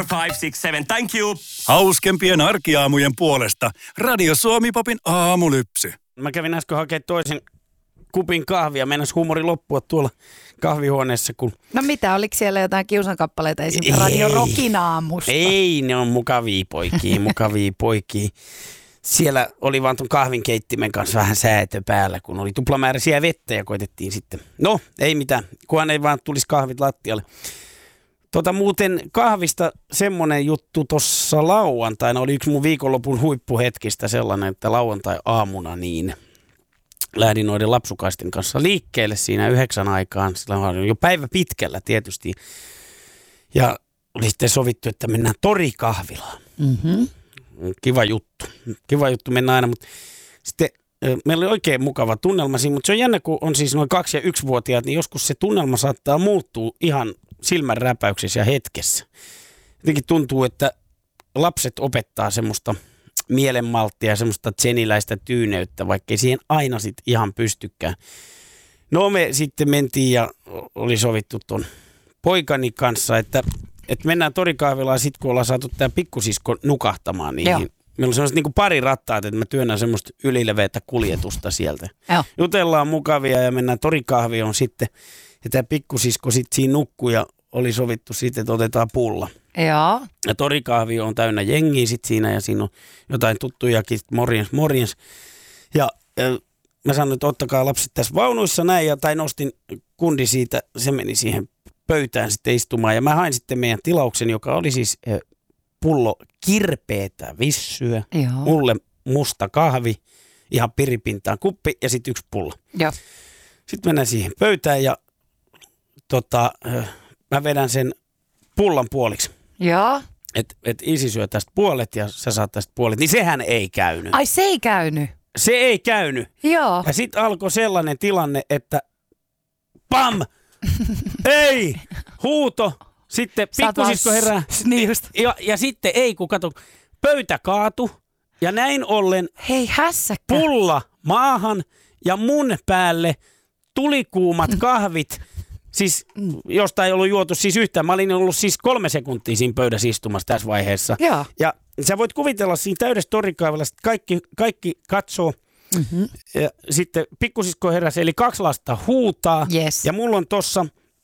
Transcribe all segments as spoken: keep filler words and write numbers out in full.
five, six, seven, thank you. Hauskempien arkiaamujen puolesta Radio Suomi-popin aamulypsy. Mä kävin äsken hakemaan toisen kupin kahvia. Meinas huumori loppua tuolla kahvihuoneessa. Kun... No mitä, oliko siellä jotain kiusankappaleita esimerkiksi Radio Rockin aamusta? Ei, ne on mukavia poikia, mukavia poikia. Siellä oli vaan ton kahvinkeittimen kanssa vähän säätö päällä, kun oli tuplamääräisiä vettä ja koitettiin sitten. No, ei mitään, kunhan ei vaan tulisi kahvit lattialle. Tota muuten kahvista semmonen juttu tossa lauantaina, oli yksi mun viikonlopun huippuhetkistä sellainen, että lauantai-aamuna niin lähdin noiden lapsukaisten kanssa liikkeelle siinä yhdeksän aikaan. Sillä on jo päivä pitkällä tietysti. Ja oli sitten sovittu, että mennään torikahvilaan. Mm-hmm. Kiva juttu. Kiva juttu mennä aina, mutta sitten meillä oli oikein mukava tunnelma siinä, mutta se on jännä, kun on siis noin kaksi- ja yksivuotiaat, niin joskus se tunnelma saattaa muuttua ihan silmänräpäyksessä ja hetkessä. Jotenkin tuntuu, että lapset opettaa semmoista mielenmalttia ja semmoista tseniläistä tyyneyttä, vaikka ei siihen aina sit ihan pystykään. No me sitten mentiin ja oli sovittu ton poikani kanssa, että, että mennään torikahvilaan sit, kun ollaan saatu tää pikkusisko nukahtamaan niihin. Joo. Meillä on sellaiset niin kuin pari rattaat, että mä työnnän semmoista ylileveätä kuljetusta sieltä. Joo. Jutellaan mukavia ja mennään torikahvioon sitten. Ja tämä pikkusisko sitten siinä nukkuu ja oli sovittu sitten, että otetaan pulla. Joo. Ja torikahvio on täynnä jengiä sitten siinä ja siinä on jotain tuttujakin, morjens, morjens. Ja, ja mä sanoin, että ottakaa lapset tässä vaunuissa näin ja tai nostin kundi siitä, se meni siihen pöytään sitten istumaan. Ja mä hain sitten meidän tilauksen, joka oli siis pullo kirpeetä vissyä, joo, mulle musta kahvi, ihan piripintaan kuppi ja sitten yksi pulla. Joo. Sitten mennään siihen pöytään ja tota, mä vedän sen pullan puoliksi. Joo. Että et isi syö tästä puolet ja sä saat tästä puolet, niin sehän ei käynyt. Ai se ei käynyt? Se ei käynyt. Joo. Ja sitten alkoi sellainen tilanne, että pam! Ei! Huuto! Sitten pikkusisko herää. Niin just. Ja, ja sitten ei, kun kato, pöytä kaatu ja näin ollen hei hässäkkä. Pulla maahan ja mun päälle tulikuumat kahvit. Siis, josta ei ollut juotu siis yhtään. Mä olin ollut siis kolme sekuntia siinä pöydässä istumassa tässä vaiheessa. Joo. Ja sä voit kuvitella siinä täydessä torikahvilassa, että kaikki, kaikki katsoo. Mm-hmm. Ja sitten pikkusisko heräsi, eli kaksi lasta huutaa. Yes. Ja mulla on tossa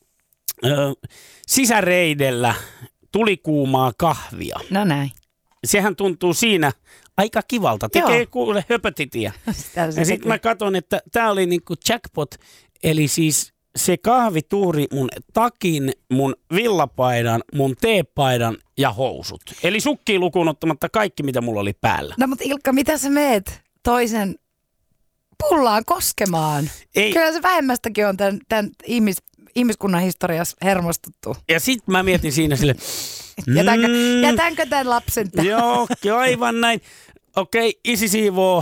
ö, sisäreidellä tulikuumaa kahvia. No näin. Sehän tuntuu siinä aika kivalta. Tekee joo, kuule höpötitiä. Ja sitten mä katson, että tää oli niinku jackpot, eli siis se kahvituuri mun takin, mun villapaidan, mun teepaidan ja housut. Eli sukkiin lukuun ottamatta kaikki, mitä mulla oli päällä. No mutta Ilkka, mitä sä meet toisen pullaan koskemaan? Ei. Kyllä se vähemmästäkin on tämän, tämän ihmis, ihmiskunnan historiassa hermostuttu. Ja sit mä mietin siinä sille, jätänkö, mm, jätänkö tämän lapsen tämän? Joo, aivan näin. Okei, isi siivoo.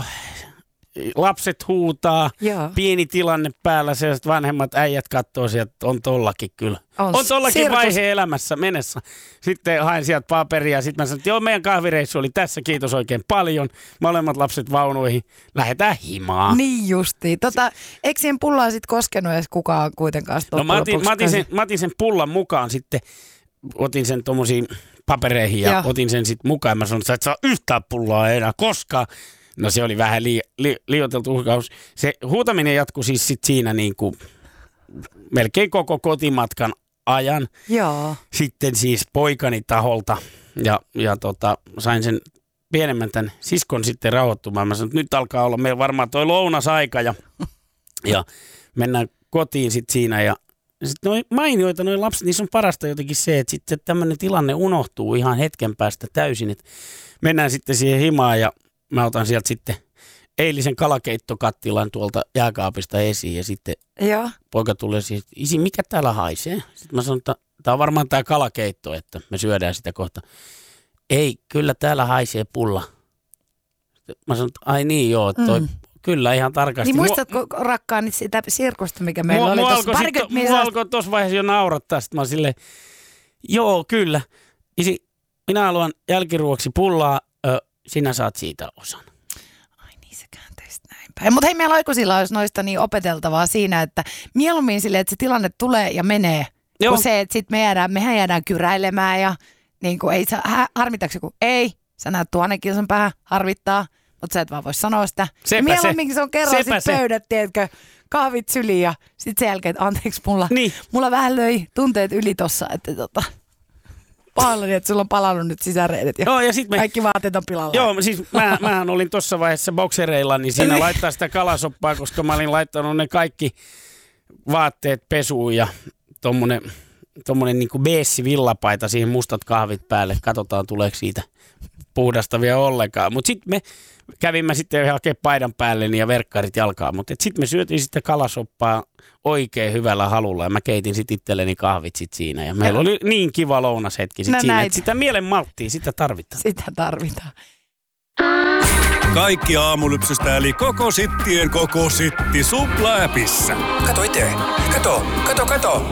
Lapset huutaa, joo, pieni tilanne päällä, sellaiset vanhemmat äijät katsoo sieltä, on tollakin kyllä. On, on tollakin sirkus vaihe elämässä menessä. Sitten hain sieltä paperia, sitten mä sanoin, että joo, meidän kahvireissu oli tässä, kiitos oikein paljon. Molemmat lapset vaunuihin, lähdetään himaan. Niin justiin. Tota, eikö siihen pullaan sitten koskenut edes kukaan kuitenkaan? No mä otin, mä, otin sen, mä otin sen pullan mukaan sitten, otin sen tommosiin papereihin ja, ja otin sen sitten mukaan. Mä sanoin, että sä et saa yhtään pullaa enää koskaan. No se oli vähän li, li, liioiteltu uhkaus. Se huutaminen jatkui siis sit siinä niin kuin melkein koko kotimatkan ajan. Joo. Sitten siis poikani taholta ja, ja tota, sain sen pienemmän tämän siskon sitten rauhoittumaan. Mä sanoin, että nyt alkaa olla meillä varmaan toi lounasaika ja, ja mennään kotiin sitten siinä. Ja sitten noi mainioita, noi lapset, niissä on parasta jotenkin se, että sitten tämmöinen tilanne unohtuu ihan hetken päästä täysin. Että mennään sitten siihen himaan ja mä otan sieltä sitten eilisen kalakeittokattilan tuolta jääkaapista esiin ja sitten joo, poika tulee siis, isi, mikä täällä haisee? Sitten mä sanon, että tää on varmaan tää kalakeitto, että me syödään sitä kohta. Ei, kyllä täällä haisee pulla. Sitten mä sanon, että ai niin joo, toi, mm. kyllä ihan tarkasti. Niin muistatko mua, rakkaani sitä sirkusta, mikä meillä mua, oli tuossa tuossa parikymmentä Mua alkoi tuossa vaiheessa jo naurattaa, sitten mä oon silleen, joo kyllä, isi, minä haluan jälkiruoksi pullaa, ö, sinä saat siitä osan. Ai niin, se käänteistä näin päin. Mutta hei, meillä aikuisilla olisi noista niin opeteltavaa siinä, että mieluummin silleen, että se tilanne tulee ja menee, joo, kun se, että sit me jäädään, mehän jäädään kyräilemään ja niin kuin ei sä, harmittaako joku? Ei, sä näet tuhannen kilsan päähän, harvittaa, mutta sä et vaan voi sanoa sitä. Sepä ja mieluummin se on kerran Sepä sit pöydät, tiedätkö, kahvit syliin ja sit sen jälkeen, että anteeksi, mulla, niin. mulla vähän löi tunteet yli tossa, että tota, pahoillani, että sulla on palannut nyt sisäreidet ja, joo, ja sit me, kaikki vaatteet on pilalla. Joo, siis mä, mähän olin tuossa vaiheessa boksereilla, niin siinä laittaa sitä kalasoppaa, koska mä olin laittanut ne kaikki vaatteet pesuun ja tommonen, tommonen niinku beessi villapaita, siihen mustat kahvit päälle. Katsotaan, tuleeko siitä puhdasta vielä ollenkaan. Mutta sitten me kävimme sitten hakemaan paidan päälle ja verkkarit jalkaan. Mutta sitten me syötiin sitten kalasoppaa oikein hyvällä halulla ja mä keitin sitten itselleni kahvit sit siinä. Ja meillä oli niin kiva lounashetki sit no siinä, että sitä mielen malttia, sitä tarvitaan. Sitä tarvitaan. Kaikki Aamulypsystä eli koko sittien koko sitti Supla-äpissä. Kato itse. Kato, kato, kato.